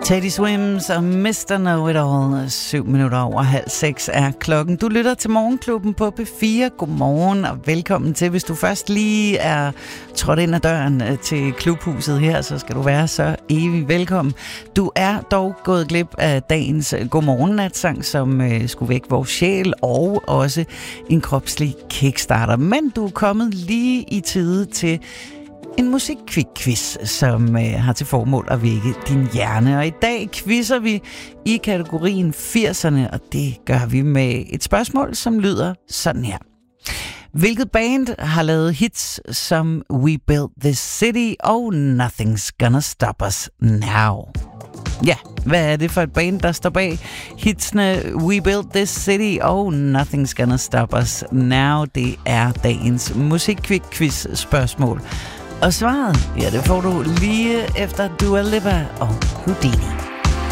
Teddy Swims og Mr. Know-It-All. 7:07 er klokken. Du lytter til Morgenklubben på P4. Godmorgen og velkommen til. Hvis du først lige er trådt ind ad døren til klubhuset her, så skal du være så evig velkommen. Du er dog gået glip af dagens godmorgennatsang, som skulle vække vores sjæl, og også en kropslig kickstarter. Men du er kommet lige i tide til en musikkvik-quiz, som har til formål at vække din hjerne. Og i dag quizzer vi i kategorien 80'erne, og det gør vi med et spørgsmål, som lyder sådan her. Hvilket band har lavet hits som We Built This City og Nothing's Gonna Stop Us Now? Ja, hvad er det for et band, der står bag hitsene We Built This City og Nothing's Gonna Stop Us Now? Det er dagens musikkvik-quiz-spørgsmål. Og svaret, ja, det får du lige efter Dua Lipa og Houdini.